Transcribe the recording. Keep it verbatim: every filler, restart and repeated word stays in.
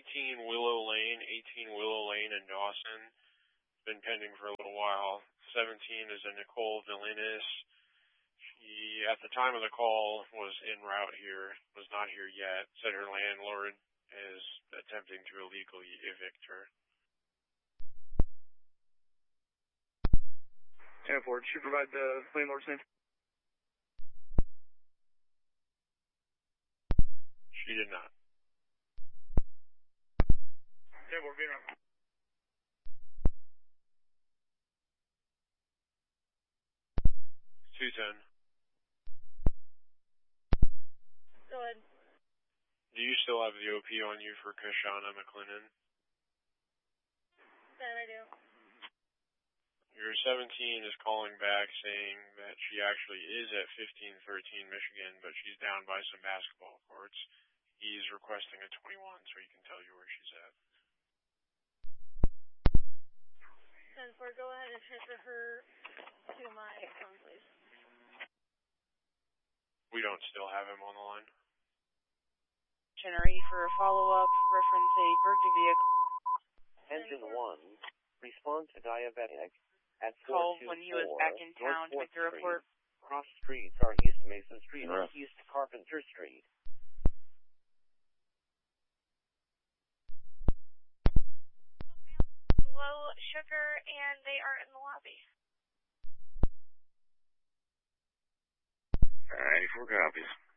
eighteen Willow Lane, eighteen Willow Lane in Dawson. Been pending for a little while. seventeen is a Nicole Villinis. She, at the time of the call, was en route here, was not here yet. Said her landlord is attempting to illegally evict her. ten four, did she provide the landlord's name? She did not. ten four, being around. two ten. Go ahead. Do you still have the O P on you for Kashana McLennan? That I do. Your seventeen is calling back saying that she actually is at fifteen thirteen Michigan, but she's down by some basketball courts. He's requesting a twenty-one so he can tell you where she's at. ten four, go ahead and transfer her to my phone, please. We don't still have him on the line. Ready for a follow-up, reference a Bergdorf vehicle. Engine one, respond to diabetic at Call four two four when he was back in town to make the report. Cross streets are East Mason Street and East Carpenter Street. Hello, Sugar, and they are in the lobby. ninety-four copies.